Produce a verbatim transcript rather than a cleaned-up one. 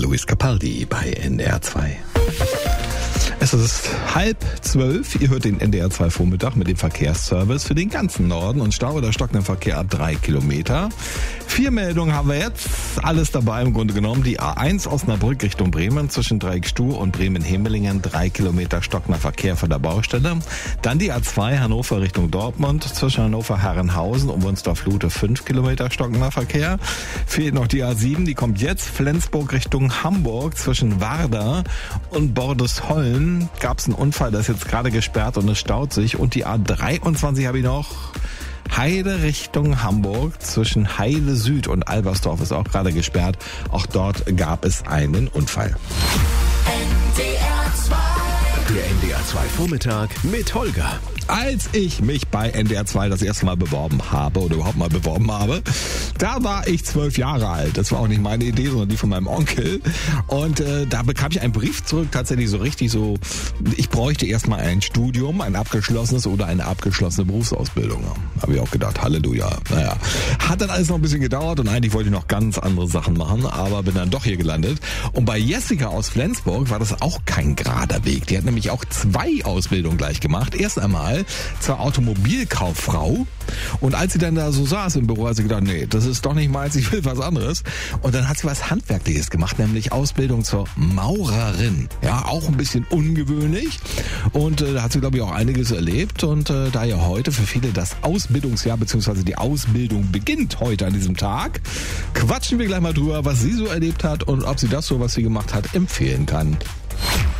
Luis Capaldi bei N D R zwei. Es ist halb zwölf. Ihr hört den N D R zwei Vormittag mit dem Verkehrsservice für den ganzen Norden und Stau oder stockender Verkehr ab drei Kilometer. Vier Meldungen haben wir jetzt. Alles dabei im Grunde genommen. Die A eins Osnabrück Richtung Bremen zwischen Dreieckstuhl und Bremen-Hemelingen. Drei Kilometer stockender Verkehr von der Baustelle. Dann die A zwei Hannover Richtung Dortmund zwischen Hannover-Herrenhausen und Wunsdorf-Lute. Fünf Kilometer stockender Verkehr. Fehlt noch die A sieben. Die kommt jetzt Flensburg Richtung Hamburg zwischen Warder und Bordesholm. Gab es einen Unfall, das ist jetzt gerade gesperrt und es staut sich. Und die A dreiundzwanzig habe ich noch. Heide Richtung Hamburg zwischen Heide Süd und Albersdorf ist auch gerade gesperrt. Auch dort gab es einen Unfall. N D R zwei. Der N D R zwei Vormittag mit Holger. Als ich mich bei N D R zwei das erste Mal beworben habe oder überhaupt mal beworben habe, da war ich zwölf Jahre alt. Das war auch nicht meine Idee, sondern die von meinem Onkel. Und äh, da bekam ich einen Brief zurück, tatsächlich so richtig so, ich bräuchte erstmal ein Studium, ein abgeschlossenes oder eine abgeschlossene Berufsausbildung. Habe ich auch gedacht, Halleluja. Naja, hat dann alles noch ein bisschen gedauert und eigentlich wollte ich noch ganz andere Sachen machen, aber bin dann doch hier gelandet. Und bei Jessica aus Flensburg war das auch kein gerader Weg. Die hat nämlich auch zwei Ausbildungen gleich gemacht. Erst einmal zur Automobilkauffrau. Und als sie dann da so saß im Büro, hat sie gedacht, nee, das ist doch nicht meins, ich will was anderes. Und dann hat sie was Handwerkliches gemacht, nämlich Ausbildung zur Maurerin. Ja, auch ein bisschen ungewöhnlich. Und äh, da hat sie, glaube ich, auch einiges erlebt. Und äh, da ja heute für viele das Ausbildungsjahr bzw. die Ausbildung beginnt heute an diesem Tag, quatschen wir gleich mal drüber, was sie so erlebt hat und ob sie das so, was sie gemacht hat, empfehlen kann.